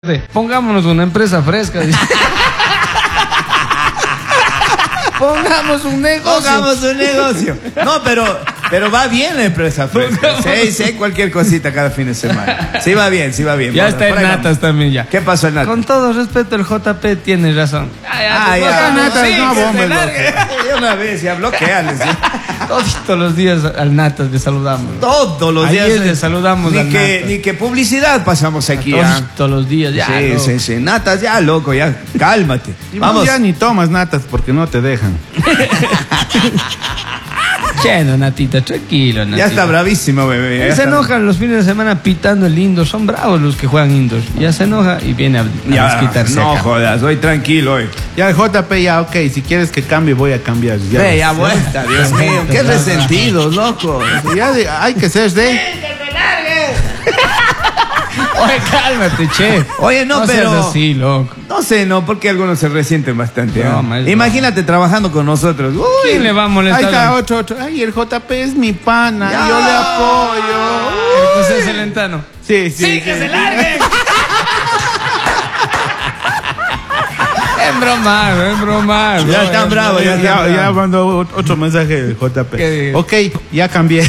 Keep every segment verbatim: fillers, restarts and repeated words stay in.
Pongámonos una empresa fresca. Dice. Pongamos un negocio. Pongamos un negocio. No, pero, pero va bien la empresa fresca. Sí, sí, cualquier cosita cada fin de semana. Sí va bien, sí va bien. Ya Bueno, está el Natas también ya. ¿Qué pasó el Natas? Con todo respeto, el J P tiene razón. Ah, ya. Ah, Natas, Sí, no, que bomba, se loco. largue. De una vez, ya bloqueales. ¿Sí? Todos los días al Natas le saludamos. Todos los días. Ayer le saludamos ni al que, Natas. ni que publicidad pasamos aquí. Todos, ¿Ah? todos los días, ya. Sí, loco. sí, sí. Natas, ya, loco, ya. Cálmate. Y Vamos. vos ya ni tomas natas porque no te dejan. Che, no, Natita, tranquilo, Natita. Ya está bravísimo, bebé. ya Él se está. enoja los fines de semana pitando el indoor. Son bravos los que juegan indoor. Ya se enoja y viene a, a Ya, desquitarse no acá. jodas, hoy tranquilo hoy. Ya el J P ya, ok, si quieres que cambie voy a cambiar. Ya, Ve, ya vuelta, Dios mío, qué resentidos, loco. ya de- hay que ser de... Oye, cálmate, che. Oye, no, no pero- seas así, loco. No sé, no, porque algunos se resienten bastante. No, ¿eh? maestro. Imagínate trabajando con nosotros. Uy, ¿Quién le va a Ahí molestar? está otro, otro. Ay, el J P es mi pana, Ya. yo le apoyo. El José Celentano. Sí, sí. ¡Sí, que se largue! Es bromar, es bromar. Ya están bravos, ya Ya, están ya, ya bravos. mandó otro mensaje del J ¿Qué P. dice? Ok, ya cambié.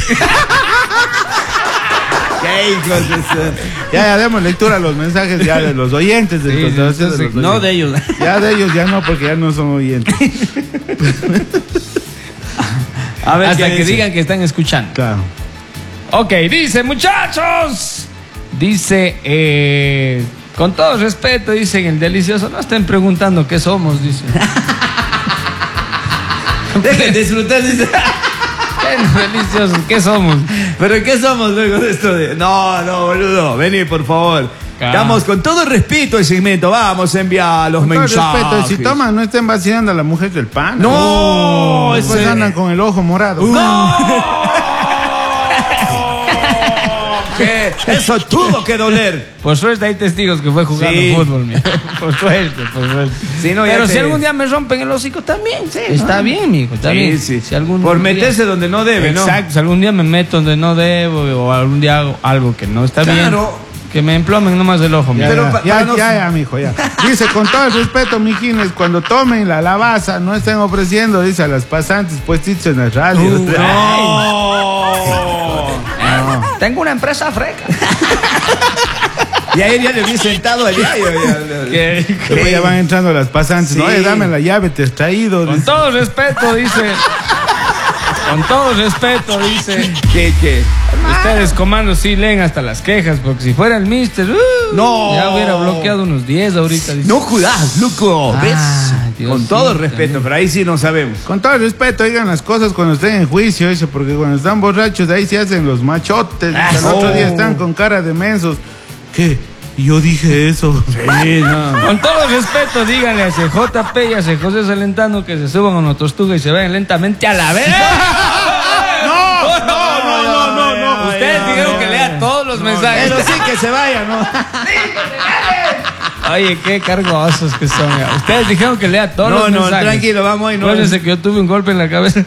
Qué hijos de su- Ya, ya demos lectura a los mensajes ya de los oyentes. del Sí, Consorcio sí, de los sí. No oyentes. de ellos. Ya de ellos ya no, porque ya no son oyentes. A ver, Hasta ¿qué que dice? digan que están escuchando. Claro. Ok, dice, muchachos. Dice, eh, con todo respeto, dicen el delicioso. No estén preguntando qué somos, dice. Dejen de disfrutar. Dice. Qué deliciosos, ¿qué somos? Pero ¿qué somos luego de esto? De... No, no, boludo. Vení, por favor. Claro. Damos con todo respeto el segmento. Vamos a enviar los Con todo mensajes. respeto, si toman, no estén vaciando a la mujer del pan. No, después ese- andan con el ojo morado. ¿Qué? Eso tuvo que doler. Por suerte hay testigos que fue jugando Sí. fútbol, mira. Por suerte, por suerte. Sí, no, ya Pero te- si algún día me rompen el hocico también, sí, está ¿no? bien, mijo, está Sí, bien. sí. Si algún Por día- meterse donde no debe, ¿no? Exacto, si algún día me meto donde no debo o algún día hago algo que no está Claro. bien, que me emplomen nomás el ojo, Ya, mijo. Pero ya, pa- ya, para nos- ya, ya, mijo, ya. Dice, con todo el respeto, mijines, cuando tomen la lavaza, no estén ofreciendo, dice, a las pasantes puestitos en las radios. Uh, No. Tengo una empresa freca. Y ahí ya le vi sentado allá. ya- ya- Que- Luego ya van entrando las pasantes. Sí. No, oye, dame la llave, te has traído. Con dice. todo respeto, dice. Con todo respeto, dice. ¿Qué, qué? Ustedes, comandos, sí leen hasta las quejas, porque si fuera el mister, uh, No. ya hubiera bloqueado unos diez ahorita. Dice. No judás, loco. Ah, ¿Ves? Dios Con todo mío, respeto, también. pero ahí sí no sabemos. Con todo el respeto, digan las cosas cuando estén en juicio, dice, porque cuando están borrachos, ahí se hacen los machotes. dice, Ah, el otro oh. día están con cara de mensos. ¿Qué? Yo dije eso. Sí, no. Con todo respeto, díganle a ese J P y a ese José Celentano que se suban a una tortuga y se vayan lentamente a la vez. No, no, no, no, no, no. Ustedes no, dijeron no, que no, lea no. todos los mensajes. Pero sí que se vaya, ¿no? Oye, qué cargosos que son. ya. Ustedes dijeron que lea todos No, los no, mensajes. tranquilo, vamos ahí. No, Acuérdense que yo tuve un golpe en la cabeza.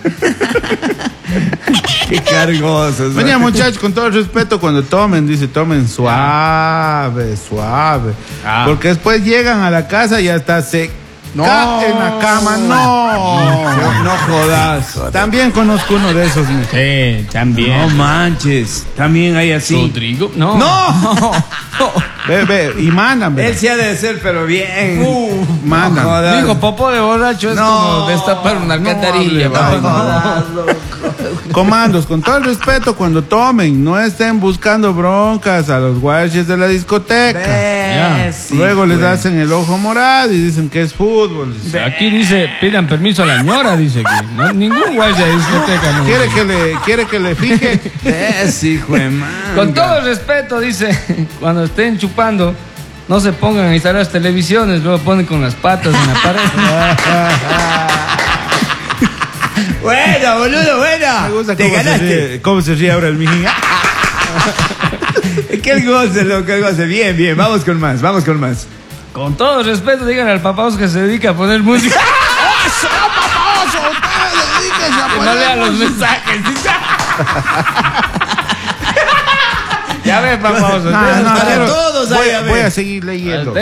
qué cargosos. ¿no? Venía, muchachos, con todo el respeto, cuando tomen, dice, tomen suave, suave. Ah. Porque después llegan a la casa y hasta se No. caen en la cama. No. No jodas. También conozco uno de esos. mijo. Sí, también. No manches. También hay así. ¿Rodrigo? No. ¡No! Ve, ve, y mandan, ve. Él sí ha de ser, pero bien. Uh, mandan. No jodas. Digo, popó de borracho es No. como destapar una alcantarilla. No, papá. no, jodas, loco. Comandos, con todo el respeto, cuando tomen, no estén buscando broncas a los guardias de la discoteca. Ves, sí, Luego les güey. hacen el ojo morado y dicen que es fútbol. dice. Aquí dice, pidan permiso a la ñora, dice que no, ningún guardia de discoteca. No. ¿Quiere que le, quiere que le fije? Ves, hijo de manga. Con todo el respeto, dice, cuando estén chupando, no se pongan a instalar las televisiones, luego ponen con las patas en la pared. Buena, boludo, buena. Me gusta Te cómo se, ganaste. ríe, cómo se ríe ahora el mijín. Que el goce, loco, el goce. Bien, bien. Vamos con más, vamos con más. Con todo respeto, díganle al papá que se dedica a poner música. Que no lea los mensajes. Ya ves, papá. No, no, Para pero todos voy, hay, a ver. voy a seguir leyendo.